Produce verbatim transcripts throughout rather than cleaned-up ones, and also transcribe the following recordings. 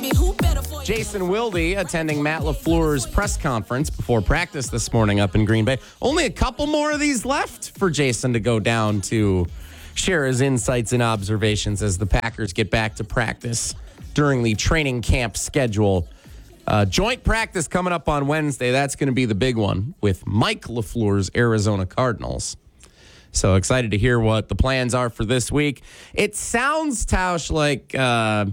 Jason Wilde attending Matt LaFleur's press conference before practice this morning up in Green Bay. Only a couple more of these left for Jason to go down to share his insights and observations as the Packers get back to practice during the training camp schedule. Uh, joint practice coming up on Wednesday. That's going to be the big one with Mike LaFleur's Arizona Cardinals. So excited to hear what the plans are for this week. It sounds, Tausch, like... Uh,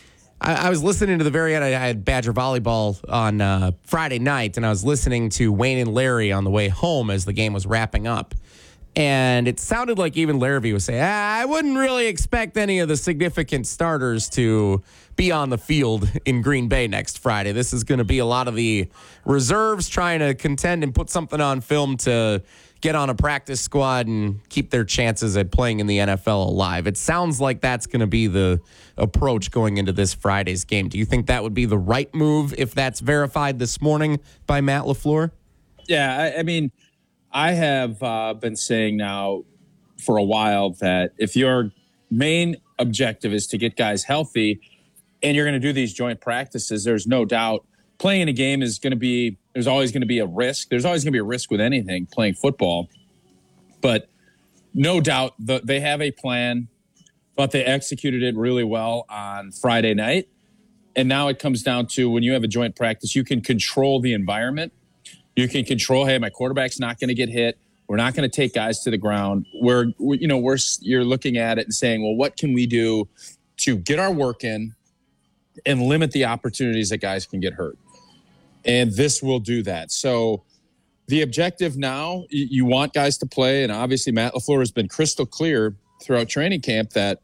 I was listening to the very end. I had Badger Volleyball on uh, Friday night, and I was listening to Wayne and Larry on the way home as the game was wrapping up. And it sounded like even Larrabee was saying, ah, I wouldn't really expect any of the significant starters to be on the field in Green Bay next Friday. This is going to be a lot of the reserves trying to contend and put something on film to get on a practice squad and keep their chances at playing in the N F L alive. It sounds like that's going to be the approach going into this Friday's game. Do you think that would be the right move if that's verified this morning by Matt LaFleur? Yeah, I, I mean, I have uh, been saying now for a while that if your main objective is to get guys healthy and you're going to do these joint practices, there's no doubt playing a game is going to be, there's always going to be a risk. There's always going to be a risk with anything, playing football. But no doubt the, they have a plan. Thought they executed it really well on Friday night. And now it comes down to when you have a joint practice, you can control the environment. You can control, hey, my quarterback's not going to get hit. We're not going to take guys to the ground. We're, we, you know, we're, you're looking at it and saying, well, what can we do to get our work in and limit the opportunities that guys can get hurt? And this will do that. So the objective now, you, you want guys to play. And obviously Matt LaFleur has been crystal clear throughout training camp that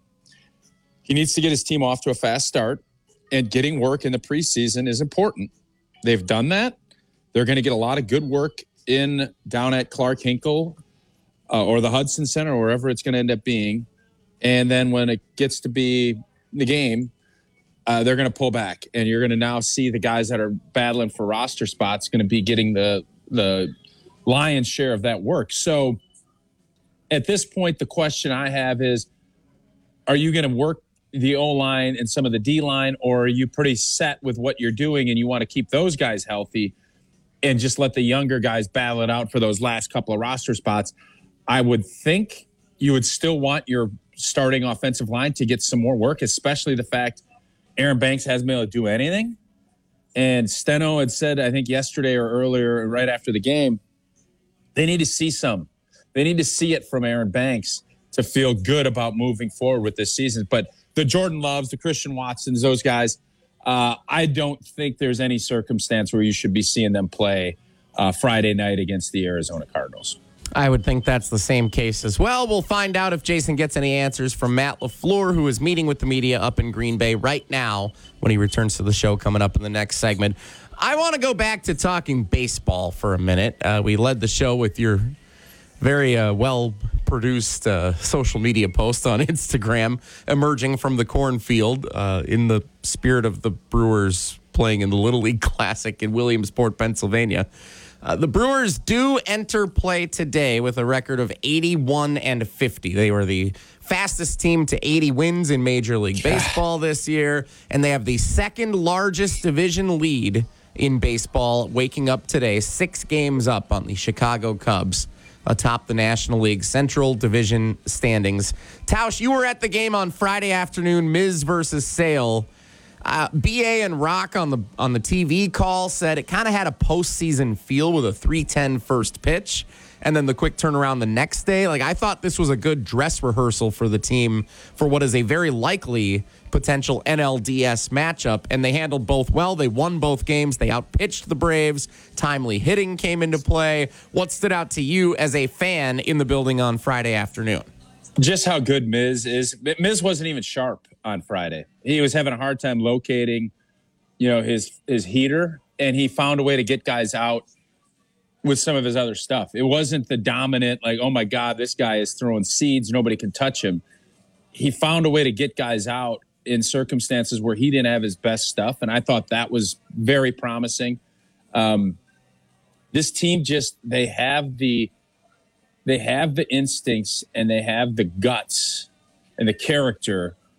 he needs to get his team off to a fast start, and getting work in the preseason is important. They've done that. They're going to get a lot of good work in down at Clark Hinkle uh, or the Hudson Center or wherever it's going to end up being. And then when it gets to be the game, uh, they're going to pull back, and you're going to now see the guys that are battling for roster spots going to be getting the the lion's share of that work. So at this point, the question I have is, are you going to work the O-line and some of the D-line, or are you pretty set with what you're doing and you want to keep those guys healthy and just let the younger guys battle it out for those last couple of roster spots? I would think you would still want your starting offensive line to get some more work, especially the fact Aaron Banks hasn't been able to do anything. And Steno had said, I think yesterday or earlier, right after the game, they need to see some. They need to see it from Aaron Banks to feel good about moving forward with this season. But the Jordan Loves, the Christian Watsons, those guys, uh, I don't think there's any circumstance where you should be seeing them play uh, Friday night against the Arizona Cardinals. I would think that's the same case as well. We'll find out if Jason gets any answers from Matt LaFleur, who is meeting with the media up in Green Bay right now when he returns to the show coming up in the next segment. I want to go back to talking baseball for a minute. Uh, we led the show with your very uh, well-produced uh, social media post on Instagram, emerging from the cornfield uh, in the spirit of the Brewers playing in the Little League Classic in Williamsport, Pennsylvania. Uh, the Brewers do enter play today with a record of eighty-one and fifty. They were the fastest team to eighty wins in Major League Baseball this year, and they have the second largest division lead in baseball, waking up today, six games up on the Chicago Cubs atop the National League Central Division standings. Tausch, you were at the game on Friday afternoon, Miz versus Sale. Uh, B A and Rock on the on the T V call said it kind of had a postseason feel with a three ten first pitch, and then the quick turnaround the next day. Like, I thought this was a good dress rehearsal for the team for what is a very likely potential N L D S matchup, and they handled both well. They won both games. They outpitched the Braves. Timely hitting came into play. What stood out to you as a fan in the building on Friday afternoon? Just how good Miz is. Miz wasn't even sharp on Friday. He was having a hard time locating, you know, his his heater, and he found a way to get guys out with some of his other stuff. It wasn't the dominant, like, oh my God, this guy is throwing seeds, nobody can touch him. He found a way to get guys out in circumstances where he didn't have his best stuff, and I thought that was very promising. Um, this team just, they have the they have the instincts and they have the guts and the character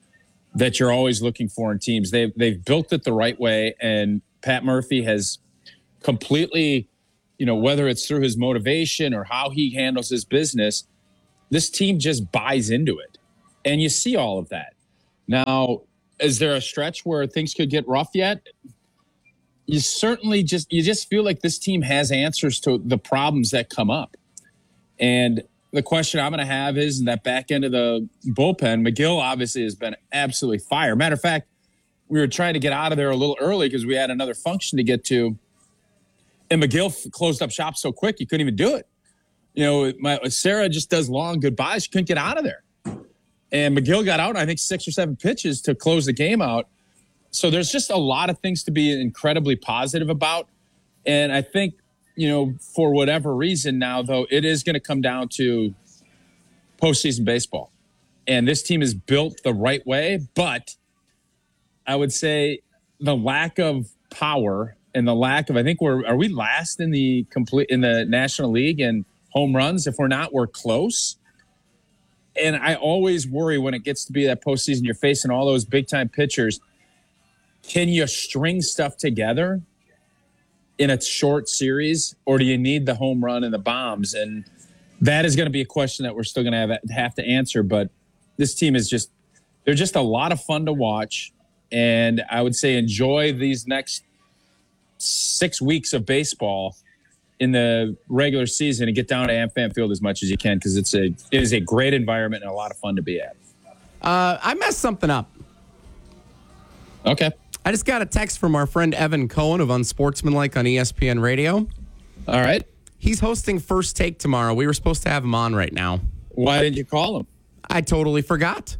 that you're always looking for in teams. They've, they've built it the right way, and Pat Murphy has completely, you know, whether it's through his motivation or how he handles his business, this team just buys into it. And you see all of that. Now, is there a stretch where things could get rough yet? You certainly just, you just feel like this team has answers to the problems that come up. And the question I'm going to have is in that back end of the bullpen, McGill obviously has been absolutely fire. Matter of fact, we were trying to get out of there a little early because we had another function to get to. And McGill f- closed up shop so quick, you couldn't even do it. You know, my, Sarah just does long goodbyes. She couldn't get out of there. And McGill got out, I think, six or seven pitches to close the game out. So there's just a lot of things to be incredibly positive about. And I think, you know, for whatever reason now, though, it is going to come down to postseason baseball. And this team is built the right way. But I would say the lack of power and the lack of, I think we're, are we last in the complete, in the National League in home runs? If we're not, we're close. And I always worry when it gets to be that postseason, you're facing all those big time pitchers. Can you string stuff together in a short series, or do you need the home run and the bombs? And that is going to be a question that we're still going to have, have to answer. But this team is just, they're just a lot of fun to watch. And I would say enjoy these next six weeks of baseball in the regular season and get down to AmFam Field as much as you can, because it's a, it is a great environment and a lot of fun to be at. Uh, I messed something up. Okay. I just got a text from our friend Evan Cohen of Unsportsmanlike on E S P N Radio. All right. He's hosting First Take tomorrow. We were supposed to have him on right now. Why didn't you call him? I totally forgot.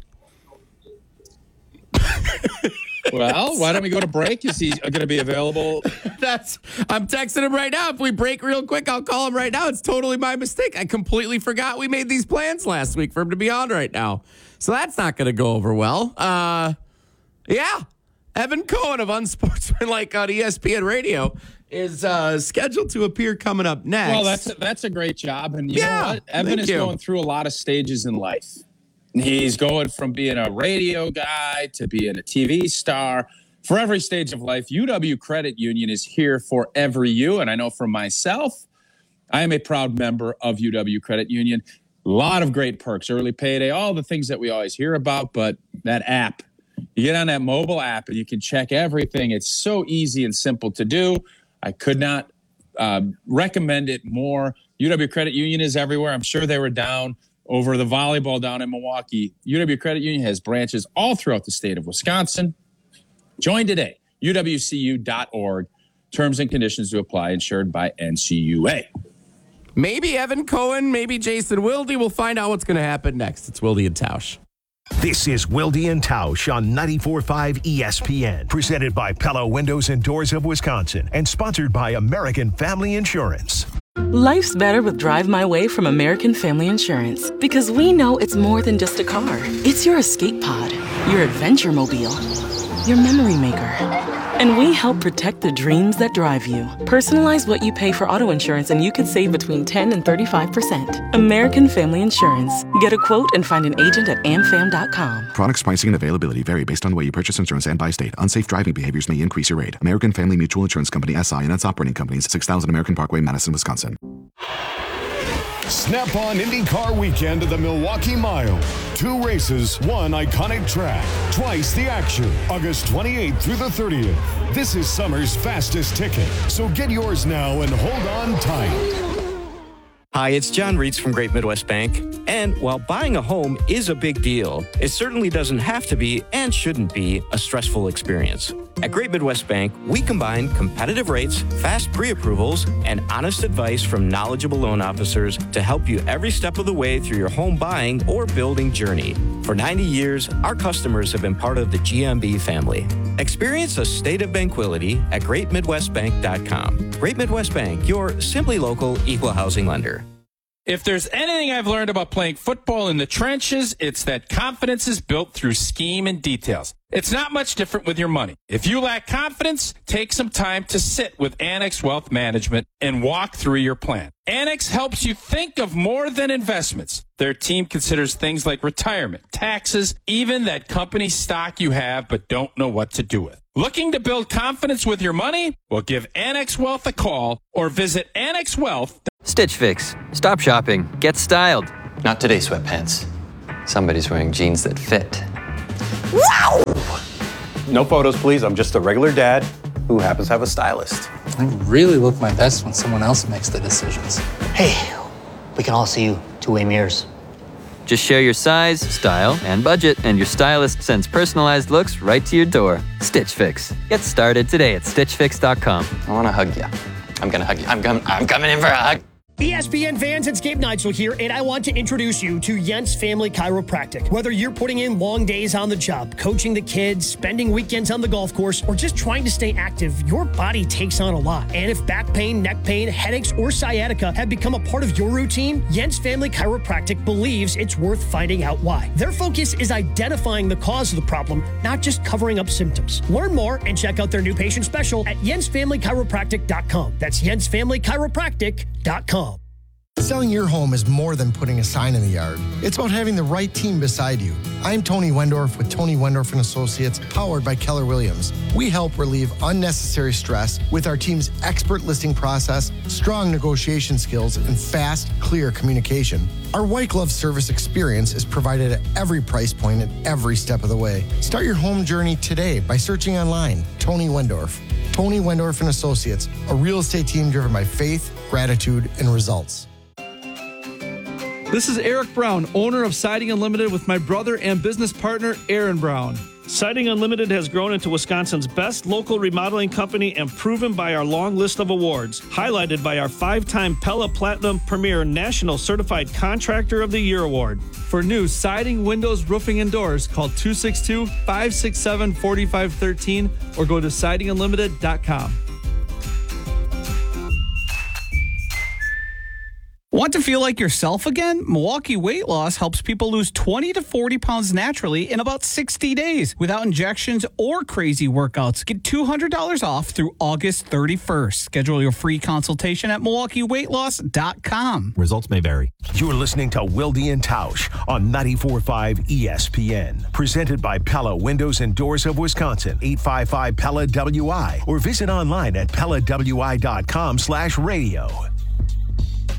Well, why don't we go to break? Is he going to be available? That's. I'm texting him right now. If we break real quick, I'll call him right now. It's totally my mistake. I completely forgot we made these plans last week for him to be on right now. So that's not going to go over well. Uh, yeah. Evan Cohen of Unsportsmanlike on E S P N Radio is uh, scheduled to appear coming up next. Well, that's a, that's a great job. And you yeah, know what? Evan is you. going through a lot of stages in life. He's going from being a radio guy to being a T V star. For every stage of life, U W Credit Union is here for every you. And I know for myself, I am a proud member of U W Credit Union. A lot of great perks, early payday, all the things that we always hear about. But that app, you get on that mobile app and you can check everything. It's so easy and simple to do. I could not uh, recommend it more. U W Credit Union is everywhere. I'm sure they were down over the volleyball down in Milwaukee. U W Credit Union has branches all throughout the state of Wisconsin. Join today, U W C U dot org. Terms and conditions to apply, insured by N C U A. Maybe Evan Cohen, maybe Jason Wilde. We'll find out what's going to happen next. It's Wilde and Tausch. This is Wilde and Tausch on ninety-four point five E S P N, presented by Pella Windows and Doors of Wisconsin, and sponsored by American Family Insurance. Life's better with Drive My Way from American Family Insurance, because we know it's more than just a car. It's your escape pod, your adventure mobile, your memory maker. And we help protect the dreams that drive you. Personalize what you pay for auto insurance and you could save between ten and thirty-five percent. American Family Insurance. Get a quote and find an agent at am fam dot com. Products, pricing, and availability vary based on the way you purchase insurance and by state. Unsafe driving behaviors may increase your rate. American Family Mutual Insurance Company, S I and its operating companies, six thousand American Parkway, Madison, Wisconsin. Snap-on IndyCar weekend at the Milwaukee Mile. Two races, one iconic track. Twice the action. August twenty-eighth through the thirtieth. This is summer's fastest ticket. So get yours now and hold on tight. Hi, it's John Reitz from Great Midwest Bank. And while buying a home is a big deal, it certainly doesn't have to be and shouldn't be a stressful experience. At Great Midwest Bank, we combine competitive rates, fast pre-approvals, and honest advice from knowledgeable loan officers to help you every step of the way through your home buying or building journey. For ninety years, our customers have been part of the G M B family. Experience a state of tranquility at great midwest bank dot com. Great Midwest Bank, your simply local equal housing lender. If there's anything I've learned about playing football in the trenches, it's that confidence is built through scheme and details. It's not much different with your money. If you lack confidence, take some time to sit with Annex Wealth Management and walk through your plan. Annex helps you think of more than investments. Their team considers things like retirement, taxes, even that company stock you have but don't know what to do with. Looking to build confidence with your money? Well, give Annex Wealth a call or visit Annex Wealth. Stitch Fix. Stop shopping. Get styled. Not today, sweatpants. Somebody's wearing jeans that fit. Wow! No photos, please. I'm just a regular dad who happens to have a stylist. I really look my best when someone else makes the decisions. Hey, we can all see you two-way mirrors. Just share your size, style, and budget, and your stylist sends personalized looks right to your door. Stitch Fix. Get started today at stitch fix dot com. I want to hug you. I'm going to hug you. I'm, com- I'm coming in for a hug. E S P N fans, it's Gabe Neitzel here, and I want to introduce you to Jens Family Chiropractic. Whether you're putting in long days on the job, coaching the kids, spending weekends on the golf course, or just trying to stay active, your body takes on a lot. And if back pain, neck pain, headaches, or sciatica have become a part of your routine, Jens Family Chiropractic believes it's worth finding out why. Their focus is identifying the cause of the problem, not just covering up symptoms. Learn more and check out their new patient special at jens family chiropractic dot com. That's jens family chiropractic dot com. Selling your home is more than putting a sign in the yard. It's about having the right team beside you. I'm Tony Wendorf with Tony Wendorf and Associates, powered by Keller Williams. We help relieve unnecessary stress with our team's expert listing process, strong negotiation skills, and fast, clear communication. Our white glove service experience is provided at every price point and every step of the way. Start your home journey today by searching online, Tony Wendorf. Tony Wendorf and Associates, a real estate team driven by faith, gratitude, and results. This is Eric Brown, owner of Siding Unlimited, with my brother and business partner, Aaron Brown. Siding Unlimited has grown into Wisconsin's best local remodeling company and proven by our long list of awards, highlighted by our five-time Pella Platinum Premier National Certified Contractor of the Year Award. For new siding, windows, roofing, and doors, call two six two, five six seven, four five one three or go to siding unlimited dot com. Want to feel like yourself again? Milwaukee Weight Loss helps people lose twenty to forty pounds naturally in about sixty days without injections or crazy workouts. Get two hundred dollars off through August thirty-first. Schedule your free consultation at milwaukee weight loss dot com. Results may vary. You're listening to Wilde and Tausch on ninety-four point five E S P N. Presented by Pella Windows and Doors of Wisconsin. eight five five Pella W I or visit online at pella w i dot com slash radio.